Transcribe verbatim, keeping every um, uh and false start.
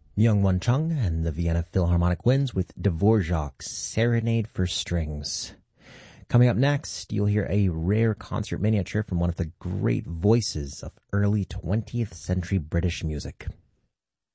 Young Won Chung and the Vienna Philharmonic Winds with Dvorak's Serenade for Strings. Coming up next, you'll hear a rare concert miniature from one of the great voices of early twentieth century British music.